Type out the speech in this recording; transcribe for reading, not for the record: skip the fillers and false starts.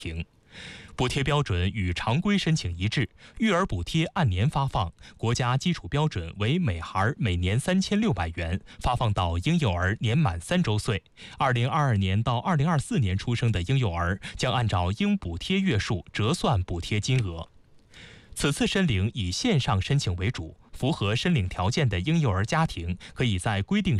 庭。补贴标准与常规申请一致，育儿补贴按年发放，国家基础标准为每孩每年3600元，发放到婴幼儿年满3周岁。2022年到2024年出生的婴幼儿将按照应补贴月数折算补贴金额。此次申领以线上申请为主，符合申领条件的婴幼儿家庭可以在规定